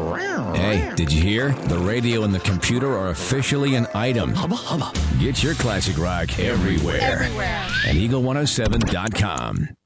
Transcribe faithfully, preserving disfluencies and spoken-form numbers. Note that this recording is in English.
Hey, did you hear? The radio and the computer are officially an item. Get your classic rock everywhere. Everywhere. At eagle one oh seven dot com.